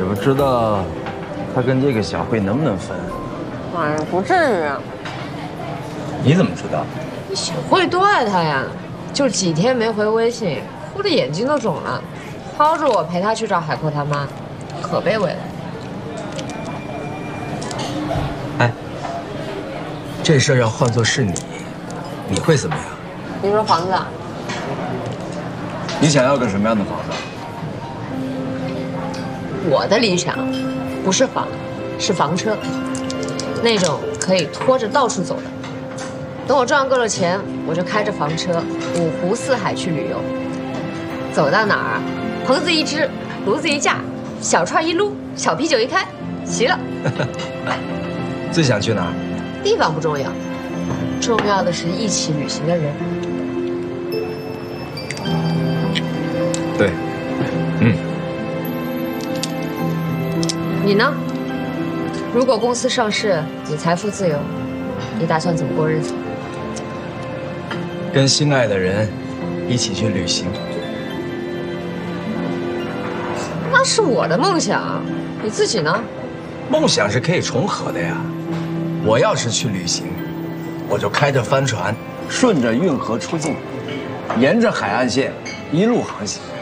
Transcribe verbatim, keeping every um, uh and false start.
也不知道他跟这个小慧能不能分。 哎呀，不至于啊。 你怎么知道？ 你小慧多爱他呀，就几天没回微信，哭的眼睛都肿了，薅着我陪他去找海阔他妈，可卑微了。 哎，这事儿要换作是你，你会怎么样？ 你说房子啊？ 你想要个什么样的房子？ 我的理想不是房，是房车，那种可以拖着到处走的。等我赚够了钱，我就开着房车五湖四海去旅游。走到哪儿，棚子一支，炉子一架，小串一撸，小啤酒一开，齐了。 最想去哪儿？ 地方不重要，重要的是一起旅行的人。 对，嗯。 你呢？如果公司上市，你财富自由，你打算怎么过日子？ 跟心爱的人一起去旅行。 那是我的梦想，你自己呢？ 梦想是可以重合的呀。我要是去旅行，我就开着帆船，顺着运河出境，沿着海岸线一路航行。